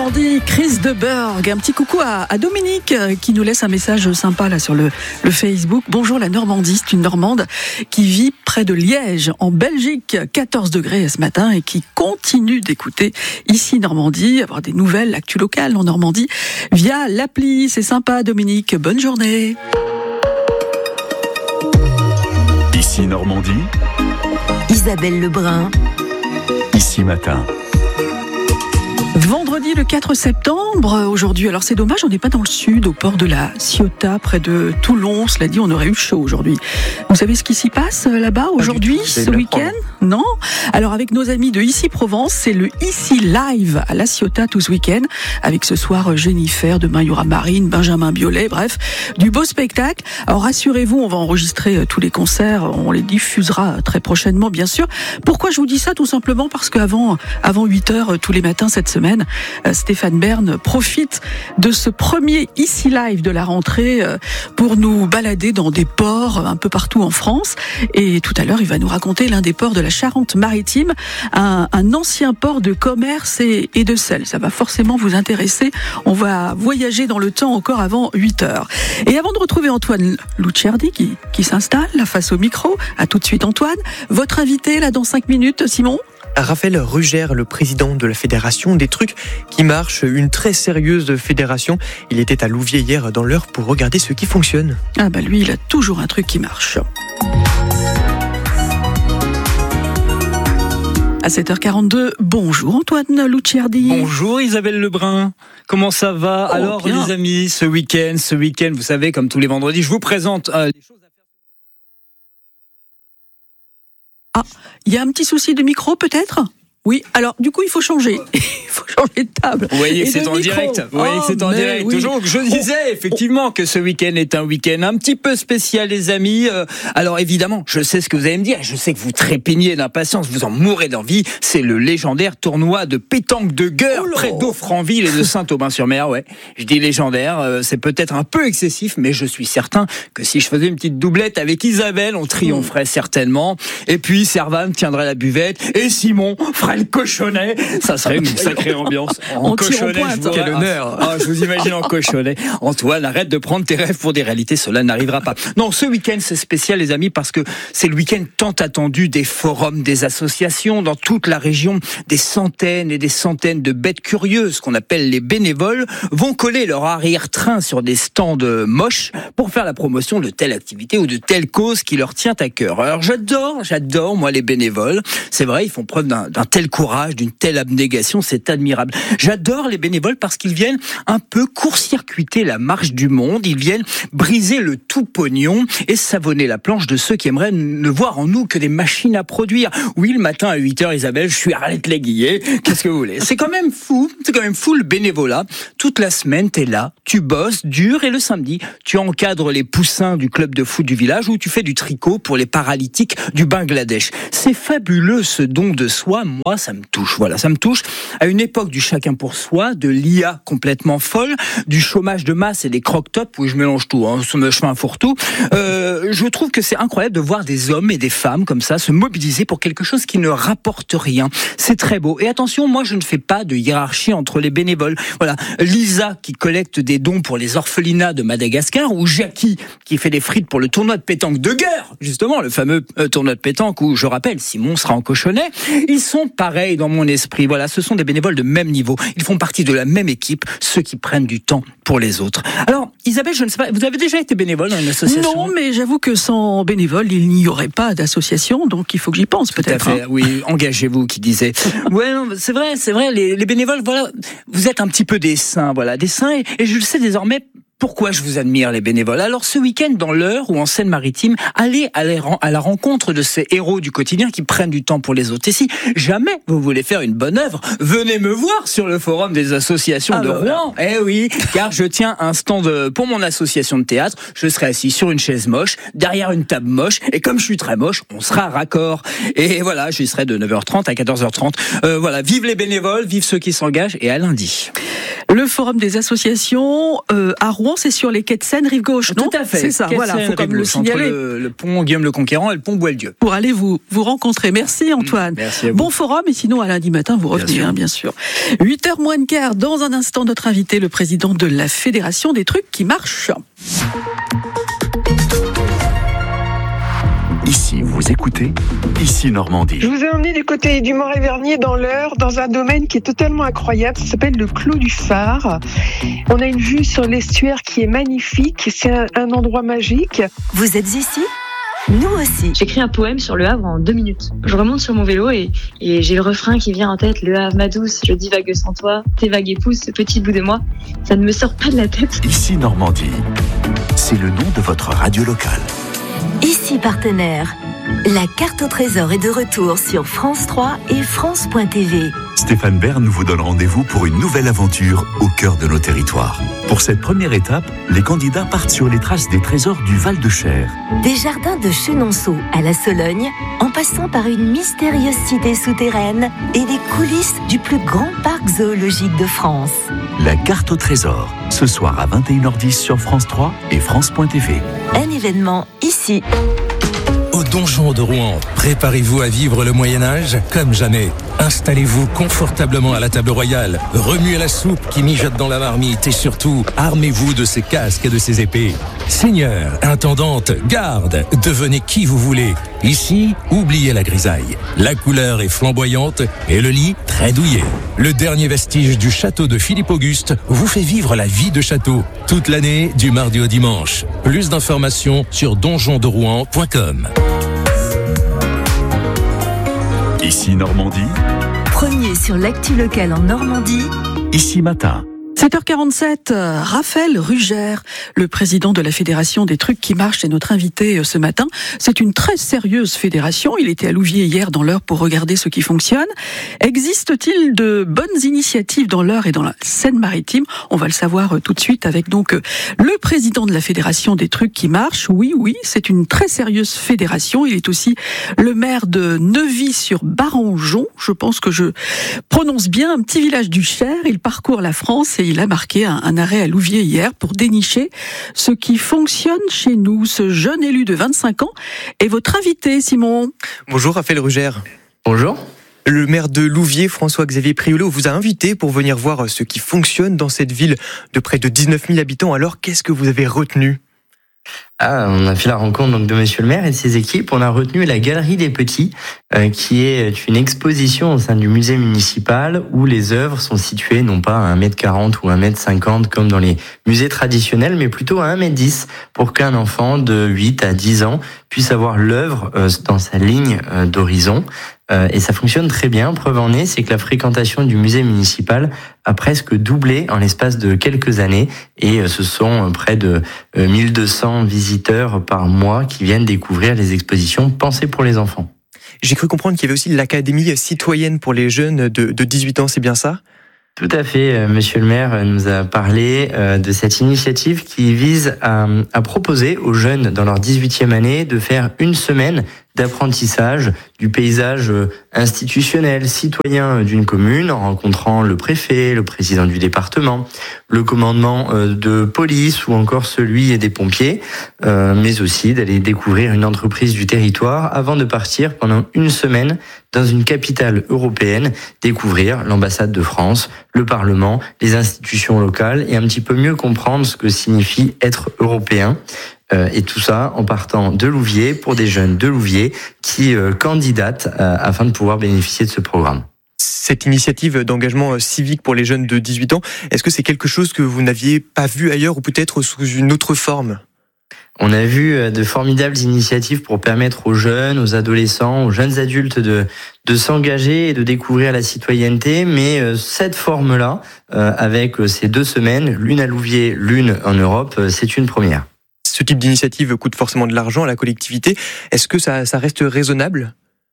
Normandie, Chris Deberg. Un petit coucou à Dominique qui nous laisse un message sympa là sur le Facebook. Bonjour la Normandie, c'est une Normande qui vit près de Liège en Belgique, 14 degrés ce matin et qui continue d'écouter ici Normandie, avoir des nouvelles, l'actu locale en Normandie via l'appli. C'est sympa Dominique, bonne journée. Ici Normandie, Isabelle Lebrun. Ici Matin. Vendredi le 4 septembre, aujourd'hui, alors c'est dommage, on n'est pas dans le sud, au port de la Ciotat, près de Toulon, cela dit, on aurait eu chaud aujourd'hui. Vous savez ce qui s'y passe là-bas aujourd'hui, ce week-end ? Non ? Alors avec nos amis de Ici Provence, c'est le Ici Live à la Ciotat tout ce week-end, avec ce soir Jennifer, demain il y aura Marine, Benjamin Biolay, bref, du beau spectacle. Alors rassurez-vous, on va enregistrer tous les concerts, on les diffusera très prochainement bien sûr. Pourquoi je vous dis ça ? Tout simplement parce qu'avant 8h tous les matins cette semaine, Stéphane Bern profite de ce premier Ici Live de la rentrée pour nous balader dans des ports un peu partout en France. Et tout à l'heure, il va nous raconter l'un des ports de la Charente-Maritime, un ancien port de commerce et de sel. Ça va forcément vous intéresser. On va voyager dans le temps encore avant 8h. Et avant de retrouver Antoine Lucciardi qui s'installe là face au micro, à tout de suite Antoine. Votre invité là dans 5 minutes, Simon ? Raphaël Rugère, le président de la fédération des trucs qui marchent, une très sérieuse fédération. Il était à Louviers hier dans l'heure pour regarder ce qui fonctionne. Ah bah lui, il a toujours un truc qui marche. À 7h42, bonjour Antoine Lucciardi. Bonjour Isabelle Lebrun, comment ça va ? Alors bien. Les amis, ce week-end, vous savez, comme tous les vendredis, je vous présente les choses à faire. Ah, il y a un petit souci de micro peut-être ? Oui, alors du coup il faut changer. Il faut changer de table. Vous voyez que et c'est de en micro. direct. Vous voyez que c'est en direct. Oui. Toujours, je disais effectivement que ce week-end est un week-end un petit peu spécial, les amis. Alors évidemment, je sais ce que vous allez me dire. Je sais que vous trépignez d'impatience, vous en mourrez d'envie. C'est le légendaire tournoi de pétanque de gueule près d'Offranville et de Saint-Aubin-sur-Mer. Ouais, je dis légendaire. C'est peut-être un peu excessif, mais je suis certain que si je faisais une petite doublette avec Isabelle, on triompherait certainement. Et puis Servan tiendrait la buvette et Simon ferait le cochonnet. Ça serait une sacrée ambiance. En cochonnet, quel honneur. Je vous imagine en cochonnet. Antoine, arrête de prendre tes rêves pour des réalités, cela n'arrivera pas. Non, ce week-end, c'est spécial, les amis, parce que c'est le week-end tant attendu des forums, des associations dans toute la région. Des centaines et des centaines de bêtes curieuses, qu'on appelle les bénévoles, vont coller leur arrière-train sur des stands moches pour faire la promotion de telle activité ou de telle cause qui leur tient à cœur. Alors j'adore, moi, les bénévoles. C'est vrai, ils font preuve d'un tel courage, d'une telle abnégation, c'est admirable. J'adore les bénévoles parce qu'ils viennent un peu court-circuiter la marche du monde, ils viennent briser le tout pognon et savonner la planche de ceux qui aimeraient ne voir en nous que des machines à produire. Oui, le matin à 8h, Isabelle, je suis Arlette Léguillet, qu'est-ce que vous voulez ? C'est quand même fou le bénévolat. Toute la semaine, t'es là, tu bosses dur et le samedi, tu encadres les poussins du club de foot du village ou tu fais du tricot pour les paralytiques du Bangladesh. C'est fabuleux ce don de soi, moi ça me touche. Voilà, ça me touche à une époque du chacun pour soi, de l'IA complètement folle, du chômage de masse et des croque-tops, où je mélange tout, ce chemin fourre-tout. Je trouve que c'est incroyable de voir des hommes et des femmes comme ça se mobiliser pour quelque chose qui ne rapporte rien. C'est très beau. Et attention, moi je ne fais pas de hiérarchie entre les bénévoles. Voilà, Lisa qui collecte des dons pour les orphelinats de Madagascar, ou Jackie qui fait des frites pour le tournoi de pétanque de guerre, justement, le fameux tournoi de pétanque où, je rappelle, Simon sera en cochonnet. Ils sont pareils dans mon esprit. Voilà, ce sont des bénévoles de même niveau. Ils font partie de la même équipe, ceux qui prennent du temps pour les autres. Alors, Isabelle, je ne sais pas, vous avez déjà été bénévole dans une association ? Non, mais j'avoue que sans bénévoles, il n'y aurait pas d'association, donc il faut que j'y pense peut-être. Tout à fait, oui, engagez-vous, qui disait. Ouais, non, c'est vrai, les bénévoles, voilà, vous êtes un petit peu des saints, et je le sais désormais. Pourquoi je vous admire, les bénévoles ? Alors, ce week-end, dans l'Eure ou en Seine-Maritime, allez à la rencontre de ces héros du quotidien qui prennent du temps pour les autres. Et si jamais vous voulez faire une bonne œuvre, venez me voir sur le forum des associations de Rouen. Eh oui, car je tiens un stand pour mon association de théâtre. Je serai assis sur une chaise moche, derrière une table moche, et comme je suis très moche, on sera raccord. Et voilà, j'y serai de 9h30 à 14h30. Voilà, vive les bénévoles, vive ceux qui s'engagent, et à lundi. Le forum des associations à Rouen, c'est sur les quais de Seine, rive gauche, non ? Tout à fait. C'est ça, voilà, faut comme le signaler. Entre le pont Guillaume le Conquérant et le pont Boieldieu. Pour aller vous rencontrer. Merci Antoine. Merci à vous. Bon forum, et sinon à lundi matin, vous revenez, bien sûr. 8h moins le quart, dans un instant, notre invité, le président de la Fédération des trucs qui marchent. Ici, vous écoutez Ici Normandie. Je vous ai emmené du côté du Moret-Vernier dans l'Eure, dans un domaine qui est totalement incroyable. Ça s'appelle le Clos du Phare. On a une vue sur l'estuaire qui est magnifique. C'est un endroit magique. Vous êtes ici ? Nous aussi. J'écris un poème sur Le Havre en 2 minutes. Je remonte sur mon vélo et j'ai le refrain qui vient en tête. Le Havre, ma douce, je divague sans toi. Tes vagues épousent ce petit bout de moi. Ça ne me sort pas de la tête. Ici Normandie. C'est le nom de votre radio locale. Ici partenaire. La carte au trésor est de retour sur France 3 et France.tv. Stéphane Bern vous donne rendez-vous pour une nouvelle aventure au cœur de nos territoires. Pour cette première étape, les candidats partent sur les traces des trésors du Val-de-Cher. Des jardins de Chenonceau à la Sologne, en passant par une mystérieuse cité souterraine et les coulisses du plus grand parc zoologique de France. La carte au trésor, ce soir à 21h10 sur France 3 et France.tv. Un événement ici. Au donjon de Rouen, préparez-vous à vivre le Moyen-Âge comme jamais. Installez-vous confortablement à la table royale, remuez la soupe qui mijote dans la marmite et surtout, armez-vous de ces casques et de ces épées. Seigneur, intendante, garde, devenez qui vous voulez. Ici, oubliez la grisaille. La couleur est flamboyante et le lit très douillet. Le dernier vestige du château de Philippe Auguste vous fait vivre la vie de château. Toute l'année, du mardi au dimanche. Plus d'informations sur donjonderouen.com. Ici Normandie. Premier sur l'actu locale en Normandie. Ici Matin. 7h47, Raphaël Rugère, le président de la Fédération des trucs qui marchent, est notre invité ce matin. C'est une très sérieuse fédération. Il était à Louviers hier dans l'Eure pour regarder ce qui fonctionne. Existe-t-il de bonnes initiatives dans l'Eure et dans la Seine-Maritime ? On va le savoir tout de suite avec donc le président de la Fédération des trucs qui marchent. Oui, c'est une très sérieuse fédération. Il est aussi le maire de Neuvy-sur-Barangeon. Je pense que je prononce bien, un petit village du Cher. Il parcourt la France et il a marqué un arrêt à Louviers hier pour dénicher ce qui fonctionne chez nous. Ce jeune élu de 25 ans est votre invité, Simon. Bonjour Raphaël Rugère. Bonjour. Le maire de Louviers, François-Xavier Priolo, vous a invité pour venir voir ce qui fonctionne dans cette ville de près de 19 000 habitants. Alors, qu'est-ce que vous avez retenu ? On a fait la rencontre donc de Monsieur le maire et de ses équipes. On a retenu la Galerie des Petits, qui est une exposition au sein du musée municipal où les œuvres sont situées non pas à 1m40 ou 1m50 comme dans les musées traditionnels, mais plutôt à 1m10 pour qu'un enfant de 8 à 10 ans puisse avoir l'œuvre dans sa ligne d'horizon. Et ça fonctionne très bien. Preuve en est, c'est que la fréquentation du musée municipal a presque doublé en l'espace de quelques années. Et ce sont près de 1200 visiteurs par mois qui viennent découvrir les expositions pensées pour les enfants. J'ai cru comprendre qu'il y avait aussi l'Académie citoyenne pour les jeunes de 18 ans, c'est bien ça ? Tout à fait. Monsieur le maire nous a parlé de cette initiative qui vise à proposer aux jeunes dans leur 18e année de faire une semaine d'apprentissage du paysage institutionnel, citoyen d'une commune, en rencontrant le préfet, le président du département, le commandement de police ou encore celui des pompiers, mais aussi d'aller découvrir une entreprise du territoire avant de partir pendant une semaine dans une capitale européenne, découvrir l'ambassade de France, le Parlement, les institutions locales et un petit peu mieux comprendre ce que signifie être européen. Et tout ça en partant de Louviers pour des jeunes de Louviers qui candidatent afin de pouvoir bénéficier de ce programme. Cette initiative d'engagement civique pour les jeunes de 18 ans, est-ce que c'est quelque chose que vous n'aviez pas vu ailleurs ou peut-être sous une autre forme ? On a vu de formidables initiatives pour permettre aux jeunes, aux adolescents, aux jeunes adultes de s'engager et de découvrir la citoyenneté, mais cette forme-là, avec ces 2 semaines, l'une à Louviers, l'une en Europe, c'est une première. Ce type d'initiative coûte forcément de l'argent à la collectivité. Est-ce que ça reste raisonnable ?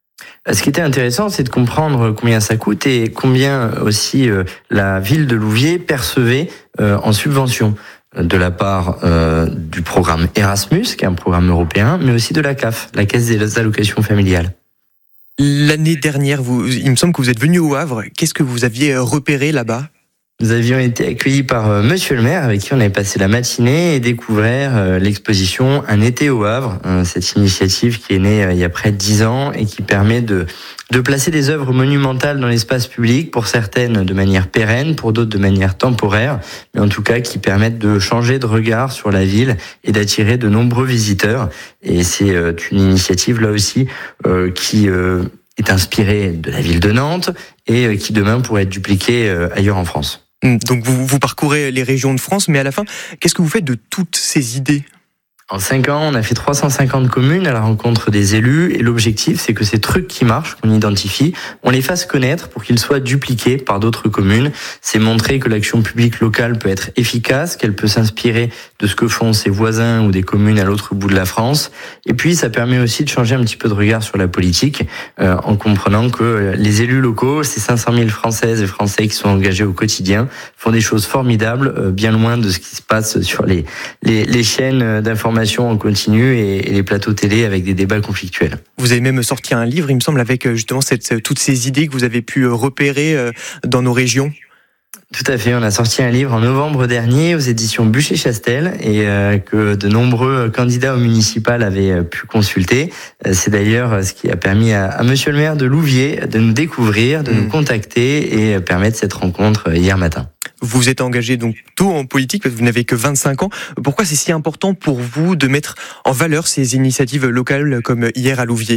Ce qui était intéressant, c'est de comprendre combien ça coûte et combien aussi la ville de Louviers percevait en subvention de la part du programme Erasmus, qui est un programme européen, mais aussi de la CAF, la Caisse des allocations familiales. L'année dernière, il me semble que vous êtes venu au Havre. Qu'est-ce que vous aviez repéré là-bas ? Nous avions été accueillis par Monsieur le maire, avec qui on avait passé la matinée et découvert l'exposition Un été au Havre, cette initiative qui est née il y a près de 10 ans et qui permet de placer des œuvres monumentales dans l'espace public, pour certaines de manière pérenne, pour d'autres de manière temporaire, mais en tout cas qui permettent de changer de regard sur la ville et d'attirer de nombreux visiteurs. Et c'est une initiative là aussi qui est inspirée de la ville de Nantes et qui demain pourrait être dupliquée ailleurs en France. Donc vous parcourez les régions de France, mais à la fin, qu'est-ce que vous faites de toutes ces idées ? En 5 ans, on a fait 350 communes à la rencontre des élus, et l'objectif, c'est que ces trucs qui marchent, qu'on identifie, on les fasse connaître pour qu'ils soient dupliqués par d'autres communes. C'est montrer que l'action publique locale peut être efficace, qu'elle peut s'inspirer de ce que font ses voisins ou des communes à l'autre bout de la France. Et puis, ça permet aussi de changer un petit peu de regard sur la politique, en comprenant que les élus locaux, ces 500 000 Françaises et Français qui sont engagés au quotidien, font des choses formidables, bien loin de ce qui se passe sur les chaînes d'information en continu et les plateaux télé avec des débats conflictuels. Vous avez même sorti un livre, il me semble, avec justement toutes ces idées que vous avez pu repérer dans nos régions. Tout à fait, on a sorti un livre en novembre dernier aux éditions Bucher-Chastel et que de nombreux candidats au municipal avaient pu consulter. C'est d'ailleurs ce qui a permis à Monsieur le maire de Louviers de nous découvrir, de nous contacter et permettre cette rencontre hier matin. Vous êtes engagé donc tôt en politique, parce que vous n'avez que 25 ans. Pourquoi c'est si important pour vous de mettre en valeur ces initiatives locales comme hier à Louviers ?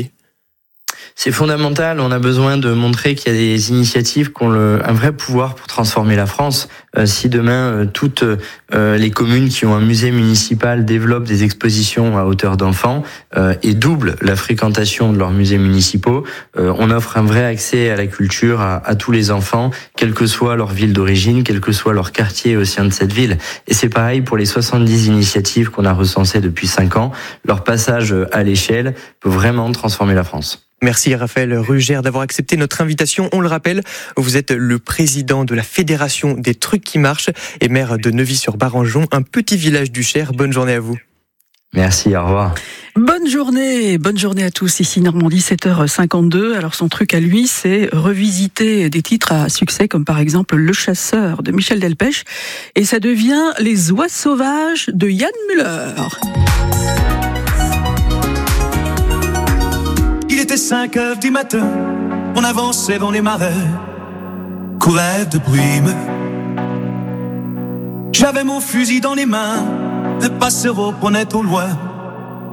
C'est fondamental, on a besoin de montrer qu'il y a des initiatives qui ont un vrai pouvoir pour transformer la France. Si demain, toutes les communes qui ont un musée municipal développent des expositions à hauteur d'enfants et doublent la fréquentation de leurs musées municipaux, on offre un vrai accès à la culture à tous les enfants, quelle que soit leur ville d'origine, quel que soit leur quartier au sein de cette ville. Et c'est pareil pour les 70 initiatives qu'on a recensées depuis 5 ans. Leur passage à l'échelle peut vraiment transformer la France. Merci Raphaël Ruger d'avoir accepté notre invitation. On le rappelle, vous êtes le président de la Fédération des trucs qui marchent et maire de Neuvy-sur-Barangeon, un petit village du Cher. Bonne journée à vous. Merci, au revoir. Bonne journée à tous. Ici Normandie, 7h52. Alors son truc à lui, c'est revisiter des titres à succès comme par exemple Le Chasseur de Michel Delpech, et ça devient Les Oies Sauvages de Yann Müller. Il était 5h du matin, on avançait dans les marais, courait de brume. J'avais mon fusil dans les mains, le passereau prenait au loin